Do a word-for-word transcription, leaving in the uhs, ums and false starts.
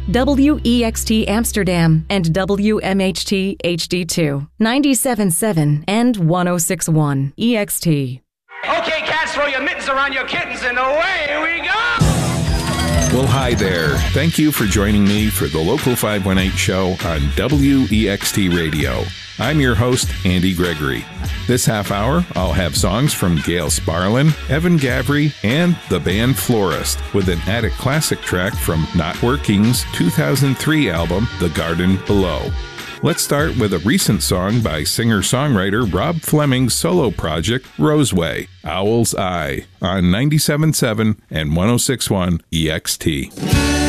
W E X T Amsterdam, and W M H T H D two, ninety-seven point seven and one oh six point one E X T. Okay, cats, throw your mittens around your kittens, and away we go! Well, hi there. Thank you for joining me for the Local five one eight show on W E X T Radio. I'm your host, Andy Gregory. This half hour, I'll have songs from Gail Sparlin, Evan Gavry, and the band Florist, with an Attic Classic track from Not Working's two thousand three album, The Garden Below. Let's start with a recent song by singer-songwriter Rob Fleming's solo project, Roseway, Owl's Eye, on ninety-seven point seven and one oh six point one E X T.